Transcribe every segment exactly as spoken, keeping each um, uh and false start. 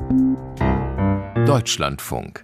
Deutschlandfunk.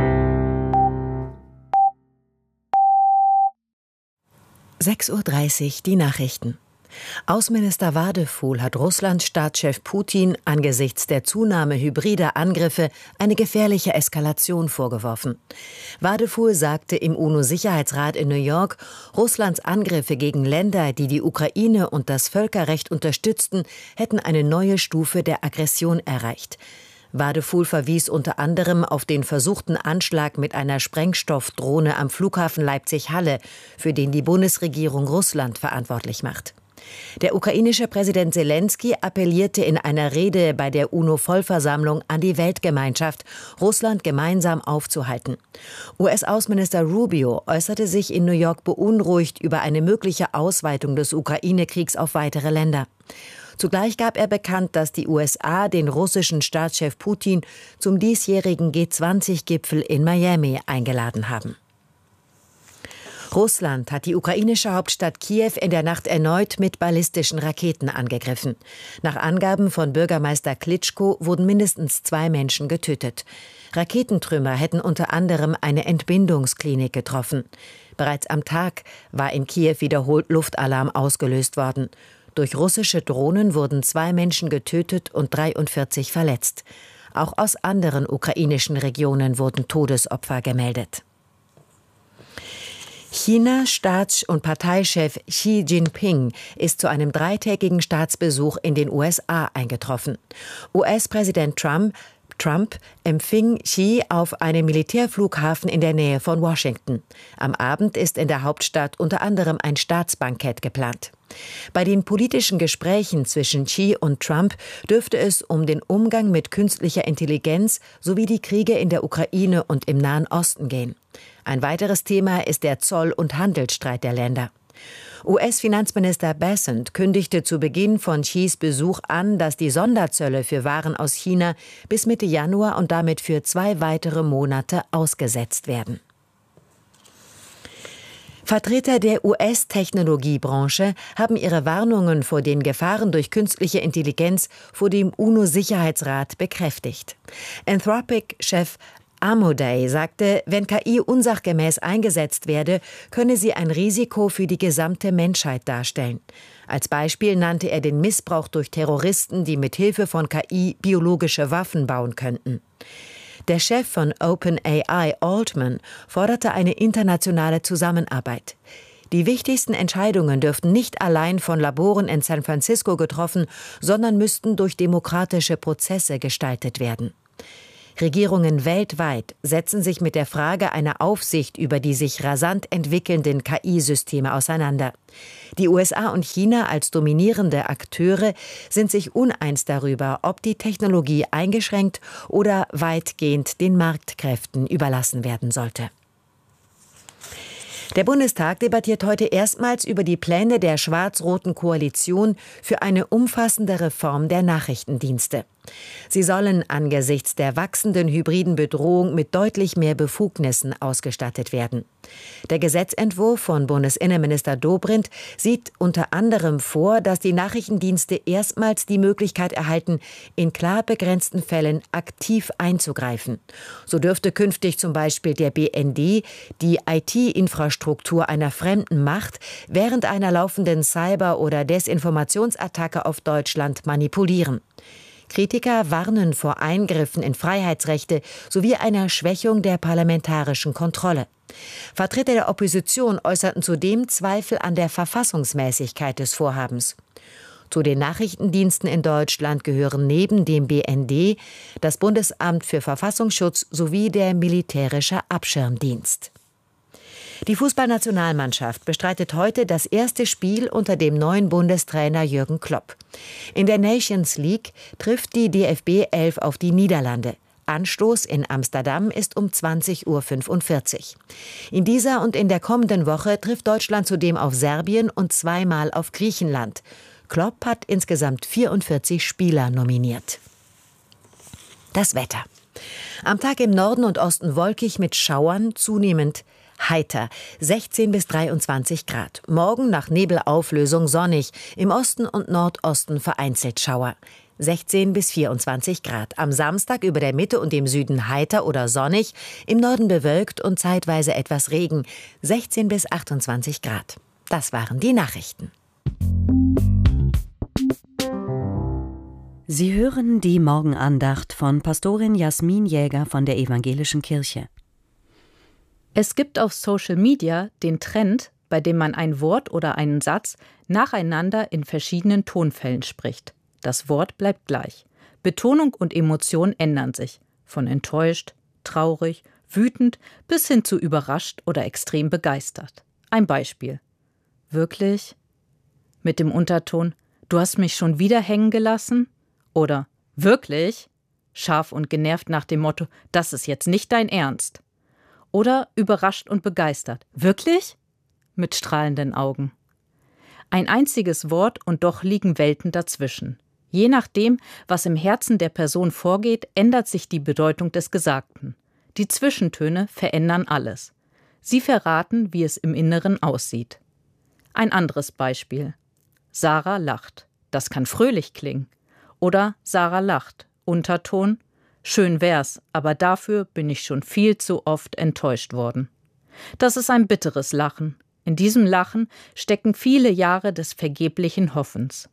sechs Uhr dreißig, die Nachrichten. Außenminister Wadefuhl hat Russlands Staatschef Putin angesichts der Zunahme hybrider Angriffe eine gefährliche Eskalation vorgeworfen. Wadefuhl sagte im UNO-Sicherheitsrat in New York, Russlands Angriffe gegen Länder, die die Ukraine und das Völkerrecht unterstützten, hätten eine neue Stufe der Aggression erreicht. Wadefuhl verwies unter anderem auf den versuchten Anschlag mit einer Sprengstoffdrohne am Flughafen Leipzig-Halle, für den die Bundesregierung Russland verantwortlich macht. Der ukrainische Präsident Selenskyj appellierte in einer Rede bei der UNO-Vollversammlung an die Weltgemeinschaft, Russland gemeinsam aufzuhalten. U S-Außenminister Rubio äußerte sich in New York beunruhigt über eine mögliche Ausweitung des Ukraine-Kriegs auf weitere Länder. Zugleich gab er bekannt, dass die U S A den russischen Staatschef Putin zum diesjährigen G zwanzig Gipfel in Miami eingeladen haben. Russland hat die ukrainische Hauptstadt Kiew in der Nacht erneut mit ballistischen Raketen angegriffen. Nach Angaben von Bürgermeister Klitschko wurden mindestens zwei Menschen getötet. Raketentrümmer hätten unter anderem eine Entbindungsklinik getroffen. Bereits am Tag war in Kiew wiederholt Luftalarm ausgelöst worden. Durch russische Drohnen wurden zwei Menschen getötet und dreiundvierzig verletzt. Auch aus anderen ukrainischen Regionen wurden Todesopfer gemeldet. Chinas Staats- und Parteichef Xi Jinping ist zu einem dreitägigen Staatsbesuch in den U S A eingetroffen. U S-Präsident Trump Trump empfing Xi auf einem Militärflughafen in der Nähe von Washington. Am Abend ist in der Hauptstadt unter anderem ein Staatsbankett geplant. Bei den politischen Gesprächen zwischen Xi und Trump dürfte es um den Umgang mit künstlicher Intelligenz sowie die Kriege in der Ukraine und im Nahen Osten gehen. Ein weiteres Thema ist der Zoll- und Handelsstreit der Länder. U S-Finanzminister Bessent kündigte zu Beginn von Xis Besuch an, dass die Sonderzölle für Waren aus China bis Mitte Januar und damit für zwei weitere Monate ausgesetzt werden. Vertreter der U S-Technologiebranche haben ihre Warnungen vor den Gefahren durch künstliche Intelligenz vor dem UNO-Sicherheitsrat bekräftigt. Anthropic-Chef Amodei sagte, wenn K I unsachgemäß eingesetzt werde, könne sie ein Risiko für die gesamte Menschheit darstellen. Als Beispiel nannte er den Missbrauch durch Terroristen, die mit Hilfe von K I biologische Waffen bauen könnten. Der Chef von OpenAI, Altman, forderte eine internationale Zusammenarbeit. Die wichtigsten Entscheidungen dürften nicht allein von Laboren in San Francisco getroffen, sondern müssten durch demokratische Prozesse gestaltet werden. Regierungen weltweit setzen sich mit der Frage einer Aufsicht über die sich rasant entwickelnden K I-Systeme auseinander. Die U S A und China als dominierende Akteure sind sich uneins darüber, ob die Technologie eingeschränkt oder weitgehend den Marktkräften überlassen werden sollte. Der Bundestag debattiert heute erstmals über die Pläne der schwarz-roten Koalition für eine umfassende Reform der Nachrichtendienste. Sie sollen angesichts der wachsenden hybriden Bedrohung mit deutlich mehr Befugnissen ausgestattet werden. Der Gesetzentwurf von Bundesinnenminister Dobrindt sieht unter anderem vor, dass die Nachrichtendienste erstmals die Möglichkeit erhalten, in klar begrenzten Fällen aktiv einzugreifen. So dürfte künftig zum Beispiel der B N D die I T-Infrastruktur einer fremden Macht während einer laufenden Cyber- oder Desinformationsattacke auf Deutschland manipulieren. Kritiker warnen vor Eingriffen in Freiheitsrechte sowie einer Schwächung der parlamentarischen Kontrolle. Vertreter der Opposition äußerten zudem Zweifel an der Verfassungsmäßigkeit des Vorhabens. Zu den Nachrichtendiensten in Deutschland gehören neben dem B N D das Bundesamt für Verfassungsschutz sowie der militärische Abschirmdienst. Die Fußballnationalmannschaft bestreitet heute das erste Spiel unter dem neuen Bundestrainer Jürgen Klopp. In der Nations League trifft die D F B elf auf die Niederlande. Anstoß in Amsterdam ist um zwanzig Uhr fünfundvierzig. In dieser und in der kommenden Woche trifft Deutschland zudem auf Serbien und zweimal auf Griechenland. Klopp hat insgesamt vierundvierzig Spieler nominiert. Das Wetter. Am Tag im Norden und Osten wolkig mit Schauern, zunehmend heiter, sechzehn bis dreiundzwanzig Grad. Morgen nach Nebelauflösung sonnig, im Osten und Nordosten vereinzelt Schauer. sechzehn bis vierundzwanzig Grad. Am Samstag über der Mitte und dem Süden heiter oder sonnig, im Norden bewölkt und zeitweise etwas Regen, sechzehn bis achtundzwanzig Grad. Das waren die Nachrichten. Sie hören die Morgenandacht von Pastorin Jasmin Jäger von der Evangelischen Kirche. Es gibt auf Social Media den Trend, bei dem man ein Wort oder einen Satz nacheinander in verschiedenen Tonfällen spricht. Das Wort bleibt gleich. Betonung und Emotion ändern sich. Von enttäuscht, traurig, wütend bis hin zu überrascht oder extrem begeistert. Ein Beispiel. Wirklich? Mit dem Unterton, du hast mich schon wieder hängen gelassen? Oder wirklich? Scharf und genervt nach dem Motto, das ist jetzt nicht dein Ernst. Oder überrascht und begeistert. Wirklich? Mit strahlenden Augen. Ein einziges Wort und doch liegen Welten dazwischen. Je nachdem, was im Herzen der Person vorgeht, ändert sich die Bedeutung des Gesagten. Die Zwischentöne verändern alles. Sie verraten, wie es im Inneren aussieht. Ein anderes Beispiel. Sarah lacht. Das kann fröhlich klingen. Oder Sarah lacht. Unterton. Schön wär's, aber dafür bin ich schon viel zu oft enttäuscht worden. Das ist ein bitteres Lachen. In diesem Lachen stecken viele Jahre des vergeblichen Hoffens.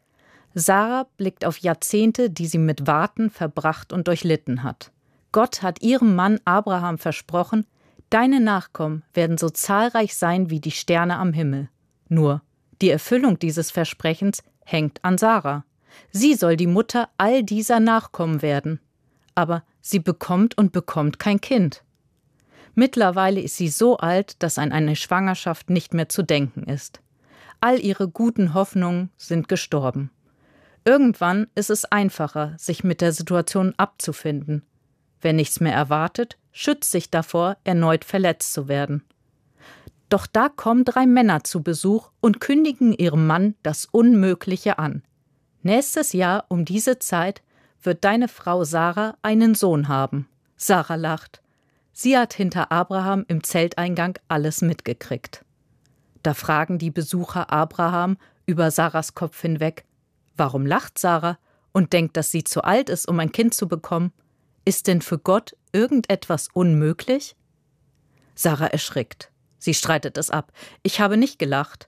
Sarah blickt auf Jahrzehnte, die sie mit Warten verbracht und durchlitten hat. Gott hat ihrem Mann Abraham versprochen, deine Nachkommen werden so zahlreich sein wie die Sterne am Himmel. Nur, die Erfüllung dieses Versprechens hängt an Sarah. Sie soll die Mutter all dieser Nachkommen werden. Aber sie bekommt und bekommt kein Kind. Mittlerweile ist sie so alt, dass an eine Schwangerschaft nicht mehr zu denken ist. All ihre guten Hoffnungen sind gestorben. Irgendwann ist es einfacher, sich mit der Situation abzufinden. Wer nichts mehr erwartet, schützt sich davor, erneut verletzt zu werden. Doch da kommen drei Männer zu Besuch und kündigen ihrem Mann das Unmögliche an. Nächstes Jahr um diese Zeit wird deine Frau Sarah einen Sohn haben. Sarah lacht. Sie hat hinter Abraham im Zelteingang alles mitgekriegt. Da fragen die Besucher Abraham über Sarahs Kopf hinweg, warum lacht Sarah und denkt, dass sie zu alt ist, um ein Kind zu bekommen? Ist denn für Gott irgendetwas unmöglich? Sarah erschrickt. Sie streitet es ab. Ich habe nicht gelacht.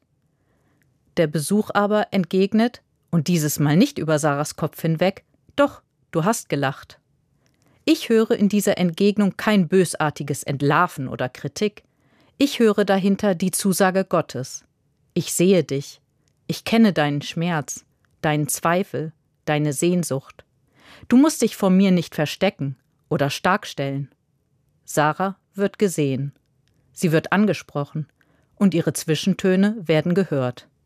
Der Besuch aber entgegnet, und dieses Mal nicht über Sarahs Kopf hinweg, doch, du hast gelacht. Ich höre in dieser Entgegnung kein bösartiges Entlarven oder Kritik. Ich höre dahinter die Zusage Gottes. Ich sehe dich. Ich kenne deinen Schmerz, deinen Zweifel, deine Sehnsucht. Du musst dich vor mir nicht verstecken oder stark stellen. Sarah wird gesehen. Sie wird angesprochen und ihre Zwischentöne werden gehört.